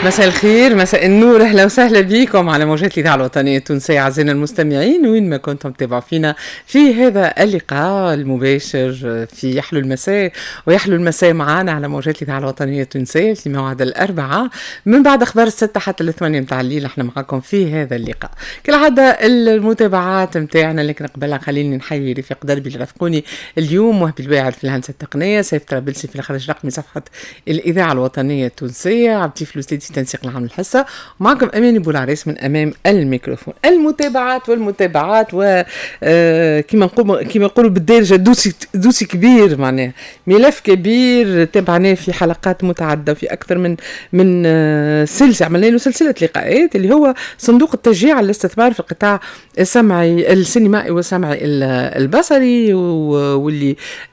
مساء الخير، مساء النور، اهلا وسهلا بكم على موجات الاذاعه الوطنيه التونسيه. اعزائنا المستمعين وين ما كنتم تتابعوا فينا في هذا اللقاء المباشر في يحلو المساء، ويحلو المساء معنا على موجات الاذاعه الوطنيه التونسيه في موعد الاربعاء من بعد اخبار 6 حتى 8 متاع الليل. احنا معكم في هذا اللقاء كالعاده المتابعات متاعنا، لكن قبلها خليني نحيي رفيق دربي اللي رافقوني اليوم، وهبي الواعر في الهندسه التقنيه، سيف طرابلسي في الاخراج الرقمي صفحه الاذاعه الوطنيه التونسيه، عبد الفلوسيدي تنسيق العام الحصه، ومعكم اماني بولعريس من امام الميكروفون. المتابعات والمتابعات كما نقولوا بالدارجه دوسي كبير، معناها ملف كبير تابعناه في حلقات متعدده وفي اكثر من سلسله، عملنا له سلسله لقاءات اللي هو صندوق التشجيع على الاستثمار في القطاع السينمائي والسمعي البصري، واللي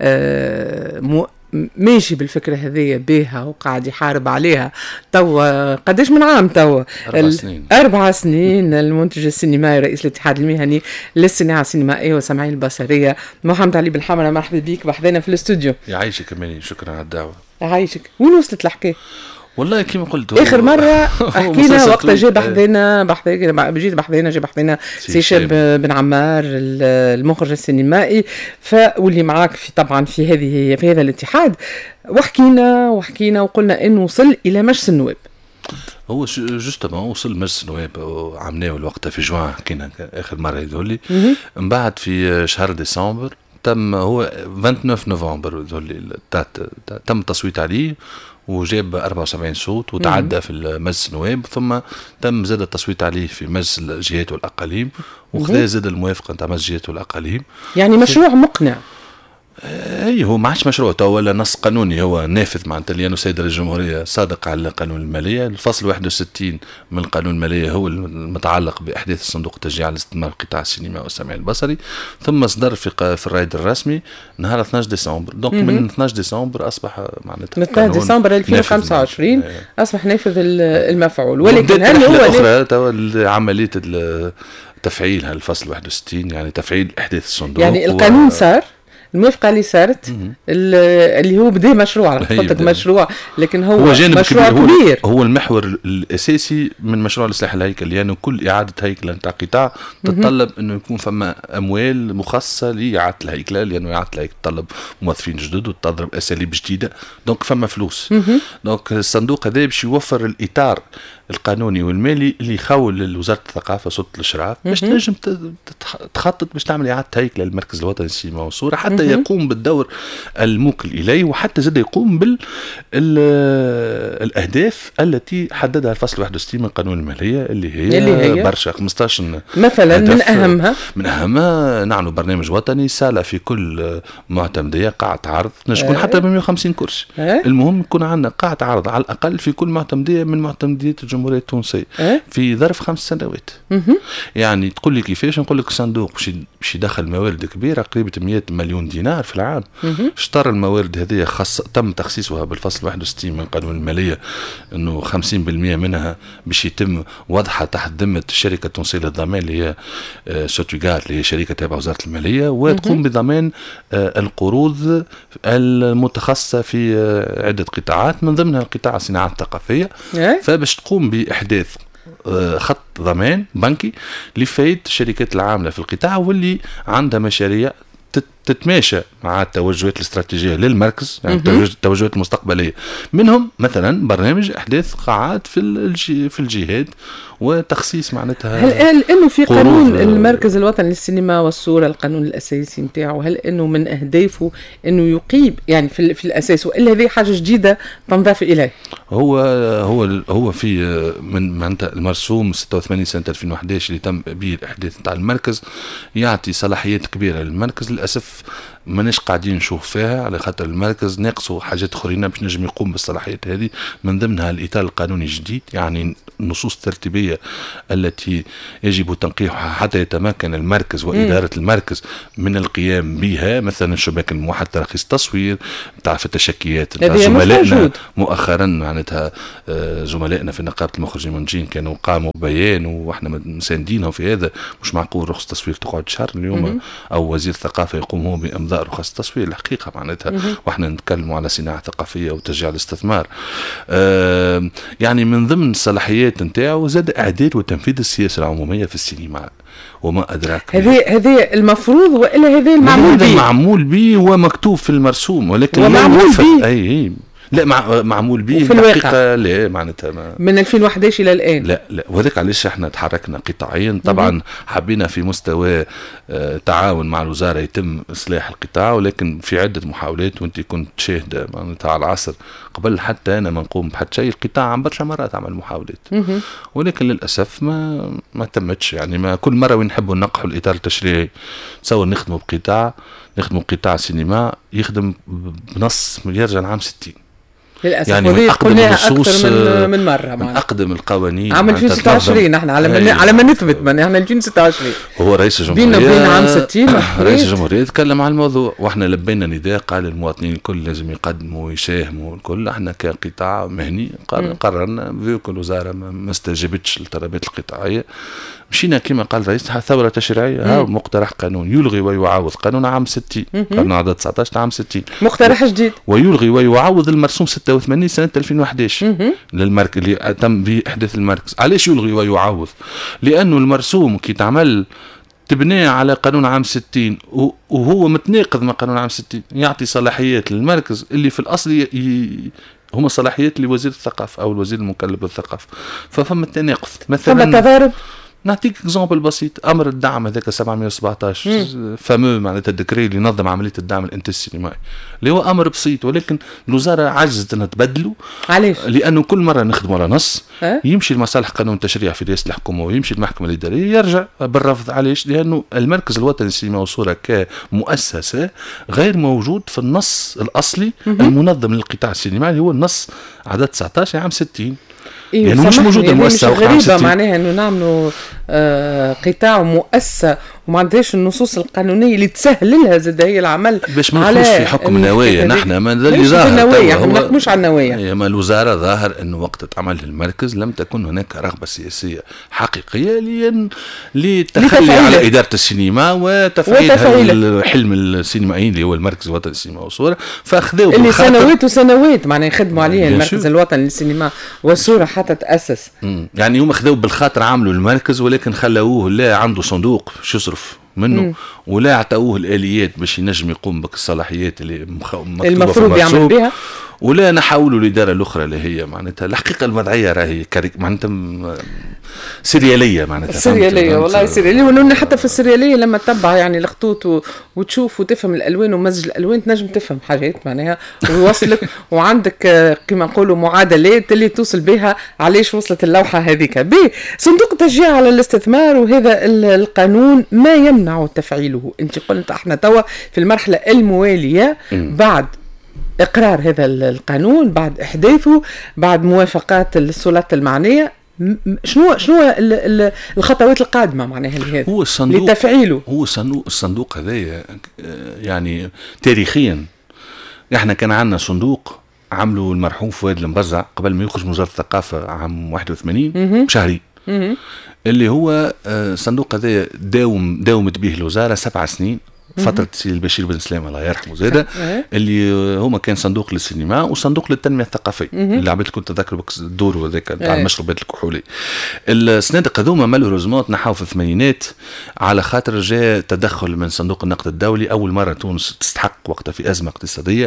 ماشي بالفكرة هذه بيها وقاعد يحارب عليها توا قداش من عام توا 4 سنين. المنتج السينمائي رئيس الاتحاد المهني للصناعة السينمائية والسمعية البصرية محمد علي بالحمرة، مرحبا بيك بحذنا في الاستوديو. يعيشك اماني، شكرا على الدعوة. يعيشك. وين وصلت الحكاية؟ والله كما قلت اخر مره حكينا وقت جا بحذنا سي شاب بن عمار المخرج السينمائي، واللي معاك في طبعا في هذا الاتحاد، وحكينا وقلنا انه وصل الى مجلس النواب. هو جوستومون وصل مجلس النواب وعملناه الوقت في جوان، حكينا اخر مره يذولي من بعد في شهر ديسمبر تم، هو 29 نوفمبر يذولي تم التصويت عليه وجاب 74 صوت وتعدى في مجلس النواب، ثم تم زاد التصويت عليه في مجلس الجهات والأقاليم، وخذا زاد الموافقة نتاع مجلس الجهات والأقاليم. يعني مشروع مقنع. اي هو ما عادش مشروع تو ولا نص قانوني، هو نافذ معناتها، لأنه سيد رئيس الجمهورية صادق على قانون المالية. الفصل 61 من قانون المالية هو المتعلق بإحداث الصندوق التشجيع على الاستثمار في قطاع السينما والسمع البصري، ثم صدر في الرائد الرسمي نهار 12 ديسمبر. دونك من 12 ديسمبر أصبح معناتها من 12 ديسمبر 2025 أصبح نافذ المفعول. ولكن هل هو أخرى تو عملية تفعيل هالفصل 61، يعني تفعيل إحداث الصندوق، يعني القانون صار، الموافقة اللي صارت اللي هو بدا مشروع، قلت لك مشروع، لكن هو مشروع كبير. هو المحور الأساسي من مشروع الإصلاح الهيكل، لأنه يعني كل إعادة هيكلة نتاع قطاع تتطلب أنه يكون فما أموال مخصصة لإعادة الهيكلة، لأنه إعادة الهيكلة تطلب موظفين جدد وتطلب أساليب جديدة، دونك فما فلوس. دونك الصندوق هذا باش يوفر الإطار القانوني والمالي اللي يخول لوزارة الثقافة سلطة الإشراف باش تنجم تخطط باش تعمل إعادة هيكلة للمركز الوطني للسينما والصورة، حتى يقوم بالدور الموكل إليه، وحتى زاد يقوم بالأهداف التي حددها الفصل 61 من قانون المالية اللي هي برشا 15 مثلا. من أهمها نعمل برنامج وطني، سالة في كل معتمدية، قاعة عرض نكون حتى ب 150 كرسي. المهم يكون عندنا قاعة عرض على الأقل في كل معتمدية من معتمديات الجمهورية التونسية في ظرف 5 سنوات. يعني تقول لي كيفاش؟ نقول لك صندوق باش يدخل موارد كبيرة قريبة 100 مليون دينار في العام. اشترى الموارد هذه تم تخصيصها بالفصل 61 من قانون المالية، انه 50% منها باش يتم وضعها تحت ذمة الشركة التونسية للضمان اللي هي سوتوغار، اللي هي شركة تابعة وزارة المالية، وتقوم بضمان القروض المتخصصة في عدة قطاعات من ضمنها القطاع الصناعة الثقافية. فباش تقوم بإحداث خط ضمان بنكي لفايدة الشركات العاملة في القطاع واللي عندها مشاريع تتماشى مع التوجهات الاستراتيجية للمركز، يعني التوجهات المستقبلية، منهم مثلا برنامج إحداث قاعات في الجهاد وتخصيص معناتها. هل انه في قانون المركز الوطني للسينما والصورة القانون الأساسي نتاعو، هل انه من أهدافه انه يقيم يعني في الأساس، وإلا هذه حاجة جديدة تنضاف إليه؟ هو في من معناتها المرسوم 86 سنة 2011 اللي تم به الإحداث نتاع المركز، يعطي صلاحيات كبيرة للمركز. للأسف ماناش قاعدين نشوف فيها، على خاطر المركز ناقصوا حاجات اخرين باش نجم يقوم بالصلاحيات هذه، من ضمنها الإطار القانوني الجديد، يعني النصوص الترتيبية التي يجب تنقيحها حتى يتمكن المركز وإدارة المركز من القيام بها، مثلا شباك الموحد ترخيص التصوير، تعرف التشكيات. زملائنا مؤخرا معناتها زملائنا في نقابة المخرجين والمنتجين كانوا قاموا ببيان واحنا مساندينهم في هذا. مش معقول رخصة تصوير تقعد شهر اليوم او وزير الثقافة يقوم هو بإمضاء اصداء رخص التصوير الحقيقه معناتها، واحنا نتكلموا على صناعه ثقافيه وتشجيع الاستثمار. يعني من ضمن الصلاحيات نتاعو زاد اعداد وتنفيذ السياسه العموميه في السينما، وما أدراك. هذه المفروض وإلا هذا المعمول به؟ معمول به ومكتوب في المرسوم، ولكن ومعمول به. أي لا معمول به في الواقع لا معناتها من 2011 إلى الآن لا وذلك علاش احنا تحركنا قطاعيا. طبعا حبينا في مستوى تعاون مع الوزارة يتم إصلاح القطاع، ولكن في عدة محاولات وانت كنت شاهدة معناتها على العصر قبل حتى أنا ما نقوم بحد شيء. القطاع عم برشا مرات عمل محاولات ولكن للأسف ما تمتش. يعني ما كل مرة وين نحبوا ننقحوا الإطار التشريعي تصور نخدموا قطاع سينما يخدم بنص يرجع العام 60 للأسف. يعني من أقدم النصوص من مرة من أقدم القوانين عام 2026 احنا على ما نثبت من احنا 2026 هو رئيس الجمهورية بينا وبين عام 60 رئيس الجمهورية تكلم عن الموضوع واحنا لبينا نداء قال المواطنين الكل لازم يقدموا ويساهموا الكل. احنا كقطاع مهني قررنا فيك الوزارة ما استجابتش للطلبات القطاعية مشينا كما قال الرئيس ثورة تشريعية. مقترح قانون يلغي ويعاود قانون عام 60 قانون عدد 19 عام 60 مقترح جديد ويلغي ويعاود المرسوم 86 سنة 2011 للمركز اللي تم به إحداث المركز. علاش يلغي ويعاود؟ لأنه المرسوم كي تعمل تبنيه على قانون عام 60 وهو متناقض مع قانون عام 60 يعطي صلاحيات للمركز اللي في الأصل هما صلاحيات لوزير الثقافة أو الوزير المكلف بالثقافة. ففما التناقض مثلا فما تضارب. نعطيك اكزامبل بسيط. امر الدعم هذاك 717 فامو معناتها الدكري اللي ينظم عمليه الدعم الانتاج السينمائي اللي هو امر بسيط ولكن الوزاره عجزت انها تبدله. علاش؟ لانه كل مره نخدموا على نص يمشي لمصالح قانون التشريع في رئاسه الحكومه ويمشي المحكمه الاداريه يرجع بالرفض. علاش؟ لانه المركز الوطني للسينما والصوره كمؤسسه غير موجود في النص الاصلي المنظم للقطاع السينمائي اللي هو النص عدد 19 عام 60. يعني مش موجود المؤسسة غريبة معناها انه نعملوا قطاع ومؤسسة وما عندهاش النصوص القانونية اللي تسهل لها زاد هي العمل باش ما ندخلوش في حكم النوايا. نحن ما اللي ظاهر النوايا احنا ما نحكموش على النوايا. ما الوزارة ظاهر انه وقت تعمل المركز لم تكن هناك رغبة سياسية حقيقية للتخلي على إدارة السينما وتفعيل حلم السينمائيين اللي هو المركز الوطني للسينما والصورة. فاخذوا اللي سنوات وسنوات معناها يخدموا عليه المركز الوطني للسينما والصورة حتى تأسس. يعني هم خذوا بالخاطر عملوا المركز ولكن خلوه لا عنده صندوق باش يصرف منه ولا عطاوه الآليات باش ينجم يقوم بالصلاحيات اللي المفروض يعمل بها ولا نحاولوا الإدارة الأخرى اللي هي معناتها الحقيقة الوضعية راهي معناتها سريالية معناتها سريالية والله سريالية. ولأن حتى في السريالية لما تتبع يعني الخطوط وتشوف وتفهم الألوان ومزج الألوان تنجم تفهم حاجات معناها ويوصلك وعندك كما نقولوا معادلات اللي توصل بها علاش وصلت اللوحة هذيك. صندوق التشجيع على الاستثمار وهذا القانون ما يمنع تفعيله. انت قلت احنا توا في المرحلة الموالية بعد إقرار هذا القانون بعد إحداثه بعد موافقات السلطات المعنية شنو الخطوات القادمة معناها لهذا هو الصندوق لتفعيله؟ هو الصندوق هذا يعني تاريخيا احنا كان عندنا صندوق عملوا المرحوم فؤاد المبزع قبل ما يخرج من وزارة الثقافة عام 81 بشهرين اللي هو الصندوق هذا داومت به الوزارة 7 سنين فترة سيدي البشير بن سلام الله يرحمه زاده اللي هما كان صندوق للسينما وصندوق للتنمية الثقافية اللي عبيت كنت تذكر الدور هذاك تاع المشروبات الكحولية. الصناديق هذوما مالوروزمون تنحوا في الثمانينات على خاطر جاء تدخل من صندوق النقد الدولي. أول مرة تونس تستحق وقتها في أزمة اقتصادية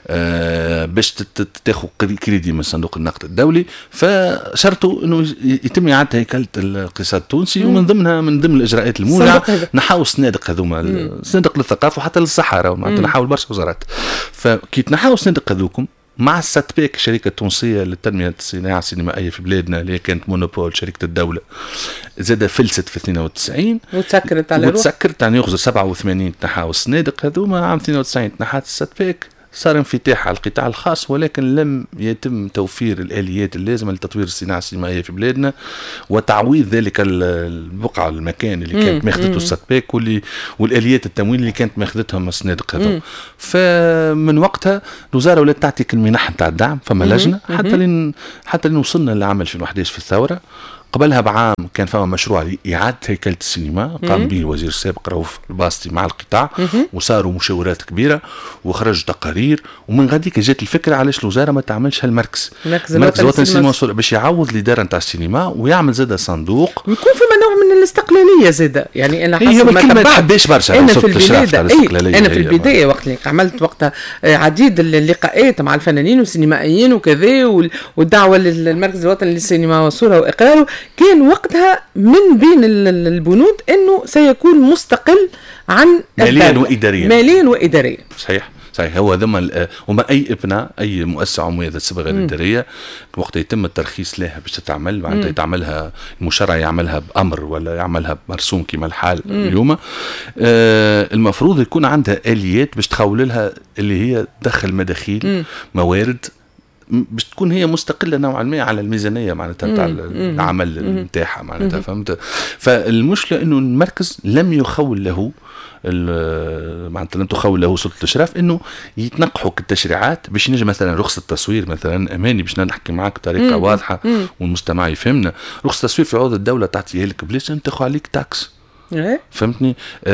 باش تاخذ كريدي من صندوق النقد الدولي فشرطوا إنه يتم إعادة هيكلة الاقتصاد التونسي ومن ضمن الإجراءات المولعة نحاوا الصناديق هذوما صندوق للثقافة وحتى للصحة معناتها نحاول برشا وزارات. فكي تنحاو الصندوق هذوكم مع الساتبيك الشركة التونسية للتنمية الصناعة السينمائية في بلادنا اللي كانت مونوبول شركة الدولة زاد فلست في 92 وتسكرت على روح وتسكرت يعني يغزو 87 تنحاو الصناديق هذوما عام 92 تنحات الساتبيك صار انفتاح على القطاع الخاص ولكن لم يتم توفير الآليات اللازمة لتطوير الصناعة السينمائية في بلادنا وتعويض ذلك البقعة المكان اللي كانت ماخذته الساتبيك والآليات التمويل اللي كانت ماخذتهم الصناديق هذو. فمن وقتها الوزارة ولات تعطيك المنح نتاع الدعم فما لجنة حتى لين وصلنا لعام 2011 في الثورة قبلها بعام كان فما مشروع لإعادة هيكلة السينما قام به الوزير السابق رؤوف الباسطي مع القطاع، وصاروا مشاورات كبيرة وخرج تقارير، ومن غاديك جات الفكرة علاش الوزارة ما تعملش هالمركز، مركز وطني السينما باش يعوض الإدارة نتاع السينما ويعمل زاد صندوق ويكون فما نوع من الاستقلالية زاد. يعني أنا حسب ما تحبش برشا أنا في البداية وقت اللي عملت وقتها عديد اللقاءات مع الفنانين والسينمائيين وكذا والدعوة للمركز الوطني للسينما والصورة وإقراره، كان وقتها من بين البنود أنه سيكون مستقل عن ماليا وإداريا. صحيح. هو ذم وما اي ابناء اي مؤسسه عموميه ذات الصبغه الاداريه وقت يتم الترخيص لها باش تتعمل معناتها يتعملها المشرع يعملها بامر ولا يعملها بمرسوم كما الحال اليوم، المفروض يكون عندها اليات باش تخول لها اللي هي تدخل مداخيل موارد باش تكون هي مستقله نوعا ما على الميزانيه معناتها تاع العمل نتاعها معناتها. فهمت؟ فالمشكله انه المركز لم يخول له معناتها لم تخول له سلطه الاشراف انه يتنقحوا التشريعات باش ينجم مثلا رخصه التصوير مثلا اماني باش نحكي معاك بطريقه واضحه والمجتمع يفهمنا. رخصه التصوير في عوض الدوله تعطيها لك بلاش انت تاخذ عليك تاكس. فهمتني؟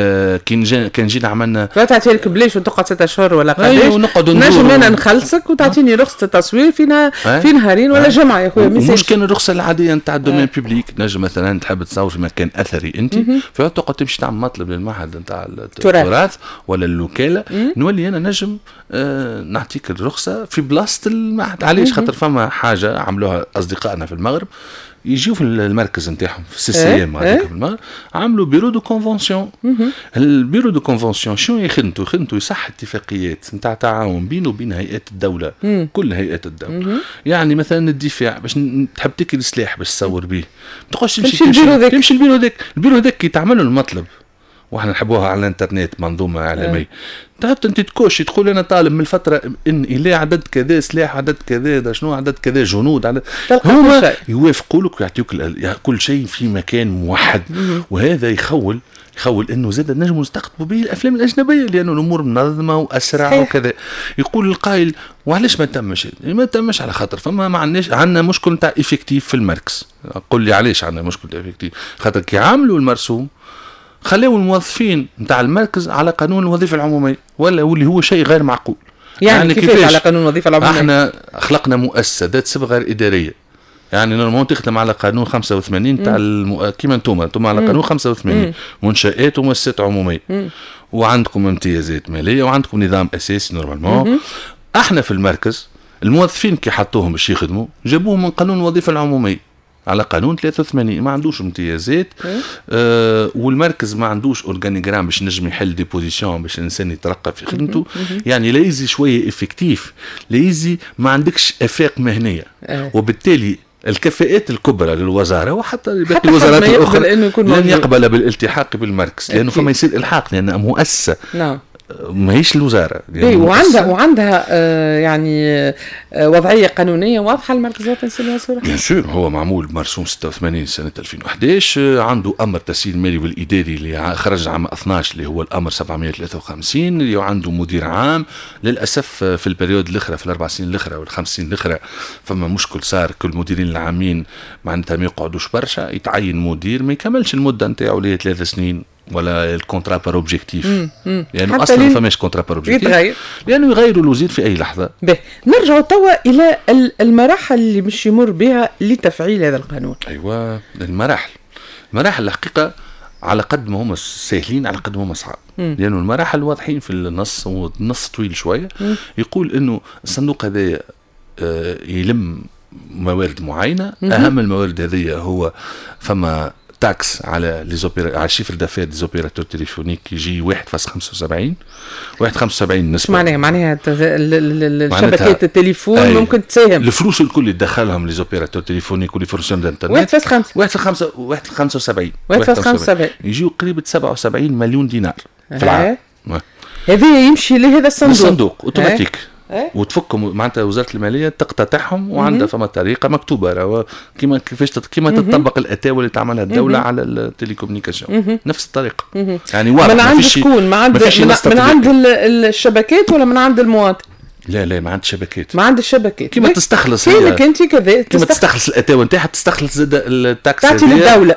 كان جينا عملنا تعطي لك بلاش وتقعد 6 أشهر ولا قداش نجم انا نخلصك وتعطيني رخصه التصوير في نهارين ولا جمعه يا خويا. مش كان الرخصه العاديه نتاع الدومين بيبليك نجم مثلا تحب تصور في مكان اثري انت فتقعد تمشي تعمل مطلب للمعهد نتاع التراث ولا الوكاله نولي انا نجم نعطيك الرخصه في بلاصه المعهد. علاش؟ خاطر فما حاجه عملوها اصدقائنا في المغرب يجيو في المركز نتاعهم في السي ام هذاك في المغرب عملوا بيرو دو كونفونسيون. البيرو دو كونفونسيون شنو يخدموا يصح اتفاقيات نتاع تعاون بينه وبين هيئات الدوله كل هيئات الدوله. يعني مثلا الدفاع باش تحب تكل السلاح باش تصور به ما تقعدش تمشي البيرو ذاك تعملوا المطلب واحنا نحبوها على الانترنت منظومه اعلاميه. تعبت انت تكوشي تقول انا طالب من الفتره ان الى عدد كذا سلاح عدد كذا شنو عدد كذا جنود عدد هما يوافقوا لك ويعطيوك كل شيء في مكان موحد. وهذا يخول انه زاد نجم نستقطبوا به الافلام الاجنبيه لانه الامور منظمه واسرع وكذا. يقول القائل وعلاش ما تمش على خاطر فما ما عندنا مشكل نتاع افكتيف في المركز. قل لي علاش عندنا مشكل افكتيف؟ خاطر كي عملوا المرسوم خلوا الموظفين نتاع المركز على قانون الوظيفه العموميه واللي هو شيء غير معقول. يعني كيفاش على قانون الوظيفه العموميه؟ احنا خلقنا مؤسسه ذات صبغه اداريه يعني نورمالمون تخدم على قانون 85 تاع كيما انتم على قانون 85 منشآت ومؤسسات عموميه وعندكم امتيازات ماليه وعندكم نظام اساسي نورمالمون. احنا في المركز الموظفين كي حطوهم باش يخدموا جابوهم من قانون الوظيفه العموميه على قانون 83 ما عندوش امتيازات. والمركز ما عندوش اورغانيغرام باش نجم يحل ديبوزيسيون باش الانسان يترقى في خدمته. يعني لازم شويه افكتيف، لازم ما عندكش افاق مهنيه وبالتالي الكفاءات الكبرى للوزاره وحتى باقي الوزارات الاخرى لن يقبل بالالتحاق بالمركز لانه فما يصير الحاق لان مؤسسه ماهيش الوزاره يعني وعندها يعني وضعيه قانونيه واضحه المركز الوطني للسينما والصوره. بيان سور هو معمول مرسوم 86 سنه 2011 عنده امر التسيير المالي والاداري اللي خرج عام 12 اللي هو الامر 753 اللي عنده مدير عام. للاسف في البريود الاخرى في الاربع سنين الاخرى والخمس سنين الاخرى فما مشكل صار كل المديرين العامين معناتها ما يقعدوش برشا يتعين مدير ما يكملش المده نتاعو اللي هي 3 سنين ولا الكونترا بار اوبجيكتيف لانه اصلا ما فماش كونترا بار اوبجيكتيف لانه يغيروا الوزير في اي لحظه. نرجع توا الى المراحل اللي مش يمر بها لتفعيل هذا القانون. ايوه المراحل الحقيقه على قد ما هم سهلين على قد ما هم صعب لانه المراحل واضحين في النص والنص طويل شويه. يقول انه الصندوق هذا يلم موارد معينه. اهم الموارد هذه هو فما تاكس على على الشيفر دافير دي زوبيراتور تليفونيك يجي 1.75 نسبة. معناها الشبكات التليفون ممكن تساهم الفلوس الكل يدخلهم لي زوبيراتور تليفونيك ولي فورسيون دانترنت 1.75 يجيو قريب 77 مليون دينار في العام. هذا يمشي لهذا الصندوق اوتوماتيك وتفكهم معناتها وزاره الماليه تقتطعهم وعندها فما طريقه مكتوبه كيفاش تطبق الاتاوه اللي تعملها الدوله على التليكومنيكاسيون نفس الطريقه. يعني من عند شكون؟ من عند الشبكات ولا من عند المواطن؟ لا ما عندش شبكات. ما عندش شبكات. كيما تستخلص كانك انت كذا كيما تستخلص الاتاوه نتاعها، تستخلص زاد التاكس تعطي للدوله.